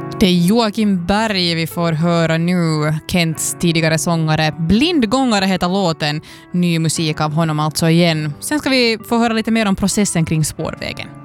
Det är Joakim Berg vi får höra nu, Kents tidigare sångare. Blindgångare heter låten, ny musik av honom alltså igen. Sen ska vi få höra lite mer om processen kring spårvägen.